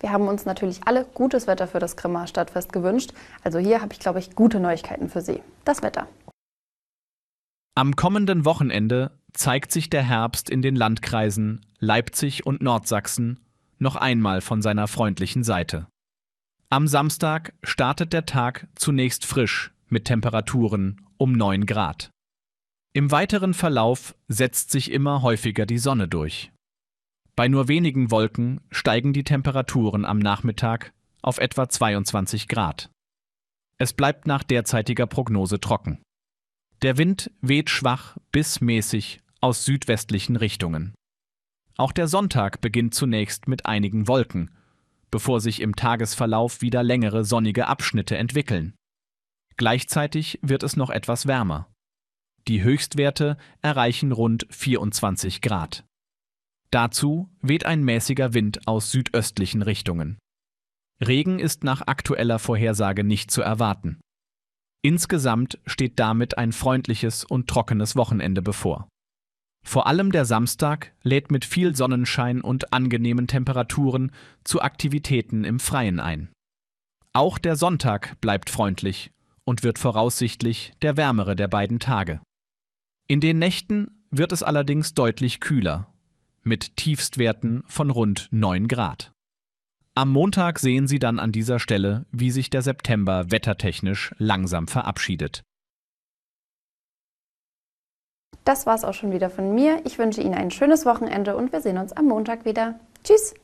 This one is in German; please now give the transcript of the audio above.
Wir haben uns natürlich alle gutes Wetter für das Grimma Stadtfest gewünscht. Also hier habe ich, glaube ich, gute Neuigkeiten für Sie. Das Wetter. Am kommenden Wochenende zeigt sich der Herbst in den Landkreisen Leipzig und Nordsachsen noch einmal von seiner freundlichen Seite. Am Samstag startet der Tag zunächst frisch mit Temperaturen um 9 Grad. Im weiteren Verlauf setzt sich immer häufiger die Sonne durch. Bei nur wenigen Wolken steigen die Temperaturen am Nachmittag auf etwa 22 Grad. Es bleibt nach derzeitiger Prognose trocken. Der Wind weht schwach bis mäßig aus südwestlichen Richtungen. Auch der Sonntag beginnt zunächst mit einigen Wolken, bevor sich im Tagesverlauf wieder längere sonnige Abschnitte entwickeln. Gleichzeitig wird es noch etwas wärmer. Die Höchstwerte erreichen rund 24 Grad. Dazu weht ein mäßiger Wind aus südöstlichen Richtungen. Regen ist nach aktueller Vorhersage nicht zu erwarten. Insgesamt steht damit ein freundliches und trockenes Wochenende bevor. Vor allem der Samstag lädt mit viel Sonnenschein und angenehmen Temperaturen zu Aktivitäten im Freien ein. Auch der Sonntag bleibt freundlich und wird voraussichtlich der wärmere der beiden Tage. In den Nächten wird es allerdings deutlich kühler, mit Tiefstwerten von rund 9 Grad. Am Montag sehen Sie dann an dieser Stelle, wie sich der September wettertechnisch langsam verabschiedet. Das war's auch schon wieder von mir. Ich wünsche Ihnen ein schönes Wochenende und wir sehen uns am Montag wieder. Tschüss!